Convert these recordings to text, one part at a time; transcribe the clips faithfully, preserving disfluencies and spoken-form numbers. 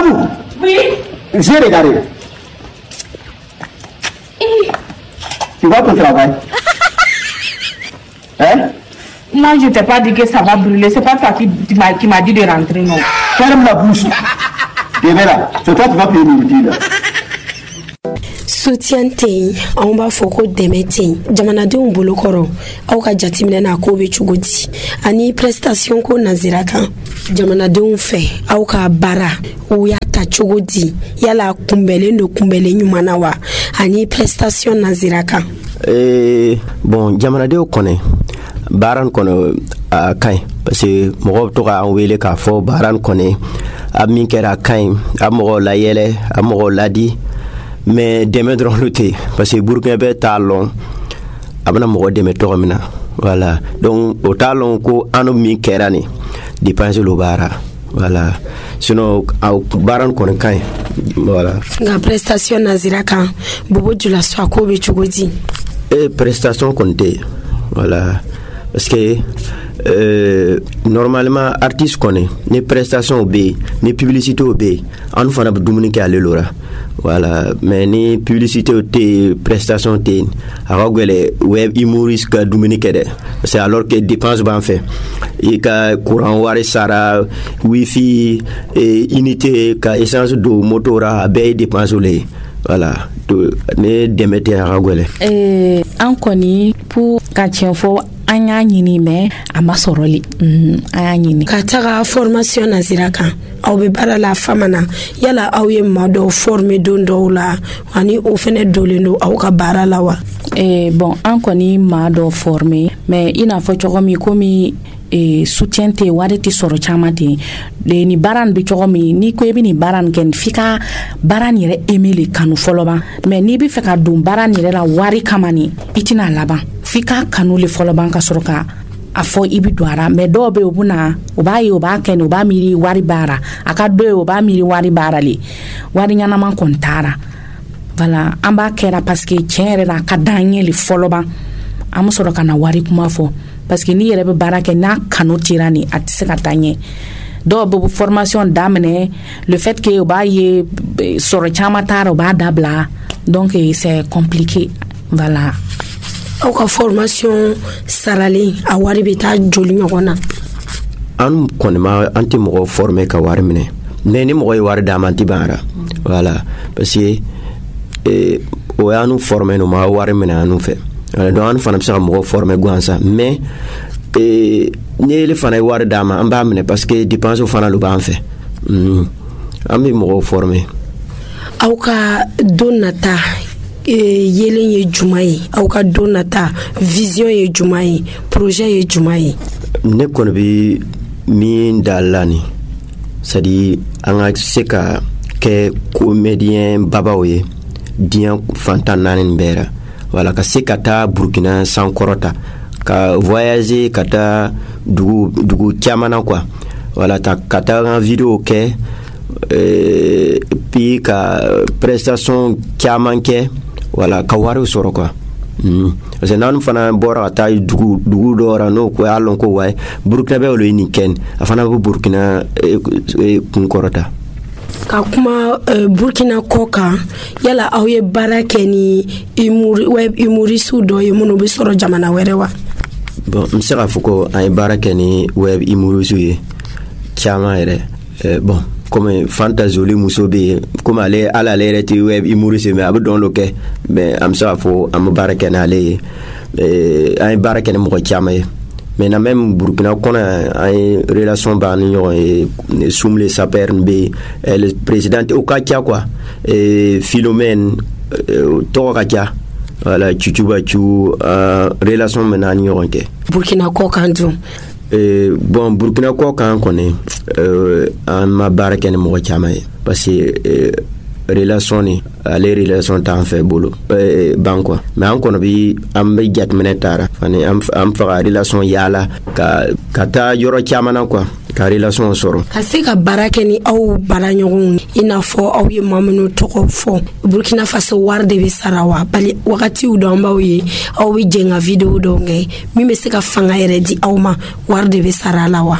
Abou. Oui. J'ai regardé. Et... Tu vois ton travail. Hein? Moi, je t'ai pas dit que ça va brûler. C'est pas toi qui, qui m'a dit de rentrer, non. Ferme la bouche. Tu es là. C'est toi qui vas payer nourriture. Soutien te on b'a fɔ ko dɛmɛ te jamanadenw bolokɔrɔ aw ka jateminɛ na ko bɛ cogo di ani prestation ko nazira kan jamanadenw fɛ aw ka baara o y'a ta cogo di yala kunbɛlen do kunbɛlen ɲuman na wa ani prestation nazira kan eh bon jamanadenw kɔnɛ baran kɔnɔ a kaɲi parce que mɔgɔw to ka an wele k'a fɔ baran kɔnɛ a min kɛra kaɲi a mɔgɔw layɛlɛ a mɔgɔw ladi mais dɛmɛ dɔrɔn lu tɛ parce que burukina bɛ t'a lɔn a bɛna mɔgɔ dɛmɛ tɔgɔ min na voilà donc o t'a lɔn ko an min kɛra nin dépense lo baara voilà sinon aw baara kɔni ka ɲi voilà nka prestation nazira kan bobo jula so a ko bɛ cogo di e prestation kɔni tɛ voilà parce que euh, normalement artiste kɔni ni prestation bɛ yen ni publicité bɛ yen an fana bɛ dumuni kɛ ale lora voilà mais ni publicité te prestation te a ka gɛlɛ web humoriste ka dumuni kɛ dɛ parce que alors que dépense b'an fɛ i ka courant wari sara wifi e, unité ka essence do moto ra a bɛɛ ye dépense le ye voilà to ne dɛmɛ tɛ a ka gɛlɛ eh an kɔni pour ka tiɲɛ fɔ an y'a ɲini mais a ma sɔrɔli an y'a ɲini ka taga formation nazira kan aw bɛ baara la fama na yala aw ye maa dɔw former don dɔw la ani o fɛnɛ dolen do aw ka baara la wa eh bon an kɔni maa dɔw former mais i n'a fɔ cogo min komi e soutien te wari ti sɔrɔ caman ten de ni baara bɛ cogo min ni ko i bɛ ni baara kɛ f'i ka baara yɛrɛ aimer le kanu fɔlɔ ban mais n'i bɛ fɛ ka don baara yɛrɛ la wari kama ni i tɛna laban f'i ka kanu le fɔlɔ ban ka sɔrɔ ka a fɔ i bɛ don a la mais dɔw bɛ yen o bɛ na o b'a ye o b'a kɛ o b'a miiri wari baara a ka dɔ ye o b'a miiri wari baara le wari ɲɛnama kɔni taara voilà an b'a kɛra parce que tiɲɛ yɛrɛ la a ka d'an ye le fɔlɔ ban an bɛ sɔrɔ ka na wari kuma fɔ parce que ni yɛrɛ bɛ baara kɛ n'a kanu tira ni a tɛ se ka taa ɲɛ dɔw bɛ formation daminɛ le fait que o b'a ye sɔrɔ caman taara o b'a dabila donc c'est compliqué voilà aw ka formation sarali a wari bɛ taa joli ɲɔgɔn na an kɔni ma an tɛ mɔgɔ former ka wari minɛ mais ni mɔgɔ ye wari d'a ma an tɛ ban a la voilà parce que eh, o y'an former no ma wari minɛ an fɛ voilà donc an fana bɛ se ka mɔgɔ former gansan mais eh, ni ele fana ye wari d'a ma an b'a minɛ parce que dépense fana lo b'an fɛ mm. an bɛ mɔgɔ former aw ka don nata yelen ye juma ye aw ka don nata vision ye juma ye projet ye juma ye ne kɔni bɛ min da la ni c'est à dire an ka se ka kɛ comédien babaw ye diɲɛ fantan naani nin bɛɛ la voilà ka se ka taa Burkina sankɔrɔta ka voyager ka taa dugu dugu caman na quoi voilà ta ka taa an vidéo kɛ euh, puis ka prestation caman kɛ voilà ka wari sɔrɔ quoi mm. parce que n'an fana bɔra ka taa dugu dugu dɔ la n'o ko y'a lɔn ko waye Burkina bɛ olu ye nin kɛ a fana bɛ Burkina eh, eh, kun kɔrɔta ka kuma uh, Burkina kɔ kan yala aw ye baara kɛ ni humor web humoriste dɔ ye minnu bɛ sɔrɔ jamana wɛrɛ wa bon n bɛ se k'a fɔ ko an ye baara kɛ ni web humoriste ye caman yɛrɛ eh, bon comme Fanta Zoli muso bɛ yen comme ale ala ale yɛrɛ tɛ web humoriste mais a bɛ dɔn dɔ kɛ mais an bɛ se k'a fɔ an bɛ baara kɛ n'ale ye eh, an ye baara kɛ ni mɔgɔ caman ye maintenant même Burkina kɔnɔ an ye relation b'an ni ɲɔgɔn ye Soumle Saper bɛ yen le président o ka ca quoi eh, Philomène tɔgɔ ka ca voilà Cucubacu uh, relation bɛ n'an ni ɲɔgɔn kɛ Burkina kɔ kan dun Eh, bon Burkina kɔ kan kɔni euh, an ma baara kɛ ni mɔgɔ caman ye parce que eh, relation ni ale relation t'an fɛ bolo eh, ban quoi mais an kɔni bi an bɛ jateminɛ taara fani an an faga relation yaala ka ka taa yɔrɔ caman na quoi ka relation sɔrɔ ka se ka baara kɛ ni aw baara ɲɔgɔnw i n'a fɔ aw ye maa minnu tɔgɔ fɔ Burkina Faso wari de bɛ sara wa bali wagatiw dɔw b'aw ye aw bɛ jɛn ka vidéo dɔw kɛ min bɛ se ka fanga yɛrɛ di aw ma wari de bɛ sara la wa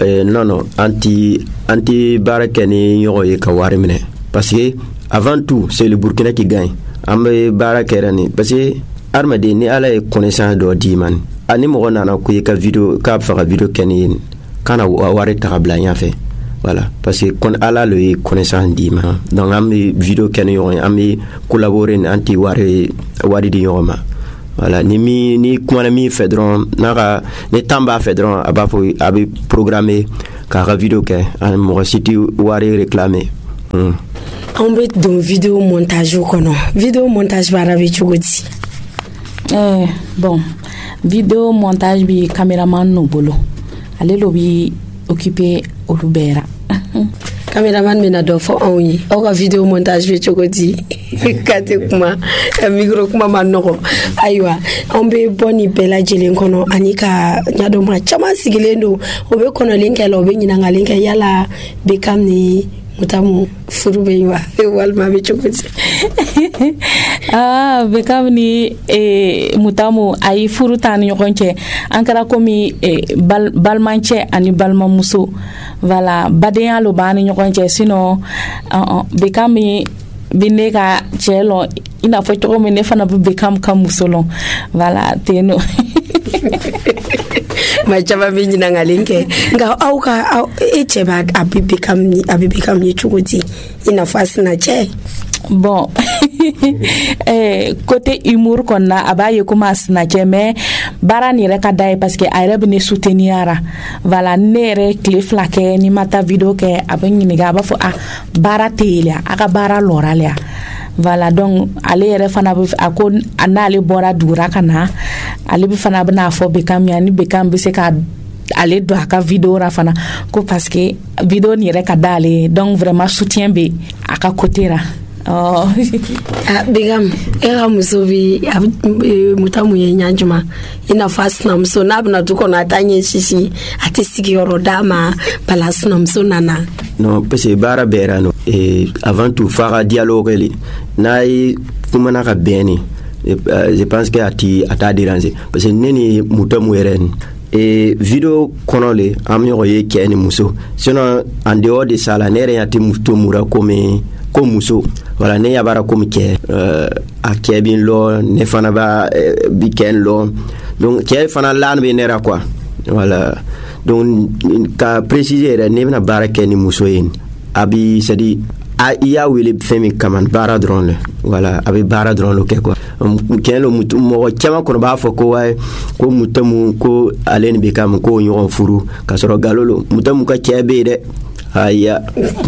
eh, non non anti anti barakeni yoye ka wari mine parce que avant tout c'est le Burkina qui gagne ambe barakerani parce que armade ni ala e connaissance do diman ani mo nana ko ka vidéo ka fa vidéo keni kana wari tabla nya fait voilà parce que kon ala le connaissance diman donc ambe vidéo keni yo ambe collaborer anti wari wari di yoma voilà ni mi ni kuma mi fedron naka ni tamba fedron aba fo abi programmer ka vidéo ke an mo siti wari réclamer hmm. On bet don vidéo montage kono vidéo montage barabe chugoti eh bon vidéo montage bi cameraman no bolo ale lo bi occupé olubera cameraman mena do fo onyi o ka vidéo montage bi chugoti kate kuma micro kuma manoko aywa on be boni bela jelen kono anika nyado ma chama sigilendo obe kono linke lo be nyina ngalinke yala be kamni mutamu furube wa walma be chukutsi ah be kamni e mutamu ay furutani yokonche ankara komi e bal balmanche ani balma muso voilà baden alo bani yokonche sino uh, be kamni bineka chelo ina fo to me ne fana be kam kam musolon voilà teno ma chama binyi na ngalinke nga auka eche ba abibi kam ni abibi kam ni chukuti ina fasi na che bon eh côté humour qu'on a abaye kuma snatcher mais barani reka dai parce que ay rebe ne souteniara voilà nere cliff la ke ni mata video ke abani ni ga ba fo a baratelia aka bara loralia voilà donc ale yere fana ako anale bora dura kana ale bi fana bana fo be kam yani be kam be se ka ale do aka video ra fana ko parce que video ni reka dale donc vraiment soutien be aka côté ra oh ah bigam era musobi mutamu yenyanjuma ina fast na mso na bna tuko na tanye shishi atisiki yorodama balas na mso nana non parce que bara berano et avant tout faire dialogue li nay fumana ka beni je pense que ati ata déranger parce que neni mutamu yeren et vidéo konole am yoye keni muso sinon en dehors de ça la nere ati mutomura comme comme muso voilà ne yabara comme ke euh a kebin lo ne fana ba biken lo donc ke fana lan be nera quoi voilà donc ka préciser ne na barake ni muso yin abi c'est-à-dire a iya wele femi kaman bara drone voilà abi bara drone lo ke quoi ken lo mutu mo chama ko ba fo ko way ko mutamu ko alen be kam ko nyon furu ka soro galolo mutamu ka kebe de aya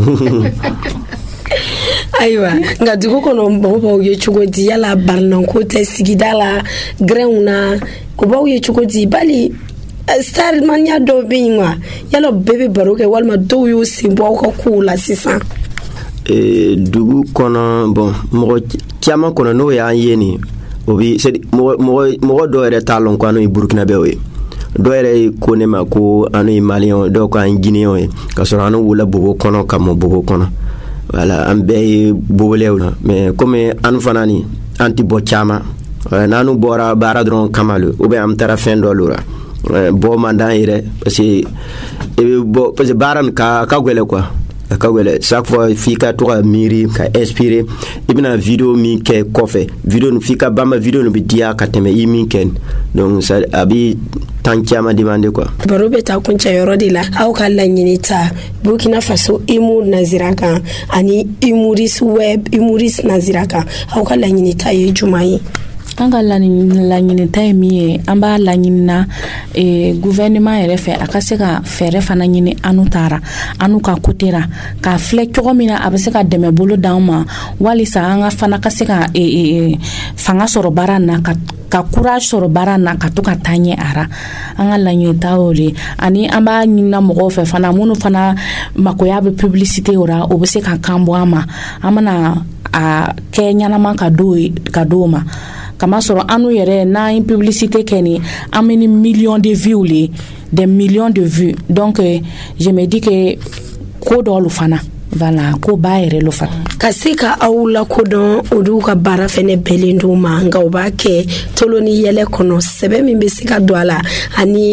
aywa nga dugo kono mbo ye chugodi yala barnan ko te sigidala greuna ko bawo ye chugodi bali star mania do binwa yala bebe baroke walma do yo simbo ko kula sisa e dugu kono bon mo tiama kono no ya yeni obi c'est mo mo do ere talon ko no Burkina Bewe do ere ko ne ma ko anu Malion do ko an Guinéen ka so anu wala bobo kono kam bobo kono voilà ambe bobolewna mais comme anu fanani anti bo chama nanu bora bara dron kamalu ou bien am tara fin do lura bo mandan ire parce que bo parce que baran ka ka gwele quoi ka gwele chaque fois fika to miri ka inspirer ibina vidéo mi ke kofe vidéo fika bamba vidéo no bidia ka teme yimi ken donc ça abi tankiama demande quoi barobe ta kuncha yorodi la au kala nyinita Burkina Faso imur naziraka ani imuris web imuris naziraka au kala nyinita ye jumai anga la nyini tay mi amba la nyina e gouvernement ere fe akase ka fere fana nyini anutara anuka kotera ka flek ko mina abase ka deme bolo dawma wali sa anga fana kase ka e, e fanga soro barana ka ka courage soro barana ka to ka tanye ara anga la nyini tawoli ani amba nyina mo fe fana munu fana makoya be publicité ora obese ka kambo ama amana a Kenya na man ka do ka doma kama soro anu yere na une publicité keni ameni millions de vues les des millions de vues donc euh, je me dis que ko do lu fana voilà ko bayere lu fana kasika awula ko don oduka bara fene belindu manga obake toloni yele kono sebe mi besika doala ani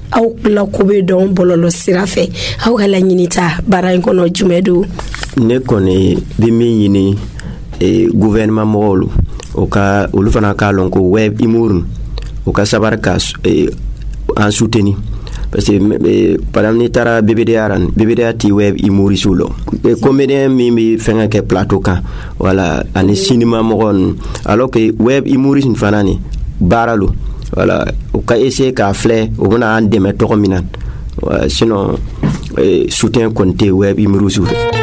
aw la ko be don bololo sira fɛ aw ka laɲini ta baara in kɔnɔ jumɛn do? Ne kɔni bi min ɲini e gouvernement mɔgɔw o ka olu fana ka lɔn ko web imur o ka sabari ka e, an soutenir parce que e, par exemple ni taara B B D A ran B B D A ti web imurisiw lo e, comédien min bi fɛngɛ kɛ plateau kan voilà ani cinéma mɔgɔ alors que web imurisme fana ni baara lo voilà o ka essayer ka filɛ o bɛna an dɛmɛ tɔgɔ min na sinon e, soutien kɔni tɛ web imurisiw fɛ.